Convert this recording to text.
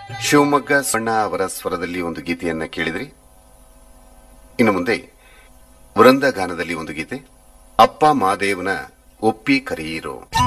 ಶಿವಮೊಗ್ಗ ಸಣ್ಣ ಅವರ ಸ್ವರದಲ್ಲಿ ಒಂದು ಗೀತೆಯನ್ನ ಕೇಳಿದ್ರಿ. ಇನ್ನು ಮುಂದೆ ವೃಂದಗಾನದಲ್ಲಿ ಒಂದು ಗೀತೆ, ಅಪ್ಪ ಮಾದೇವನ ಒಪ್ಪಿ ಕರೆಯಿರೋ.